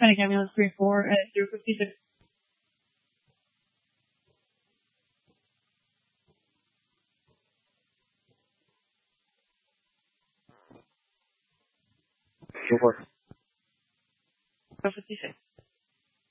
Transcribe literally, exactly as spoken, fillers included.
Panic Ambulance three four at zero fifty-six. Report. zero fifty-six.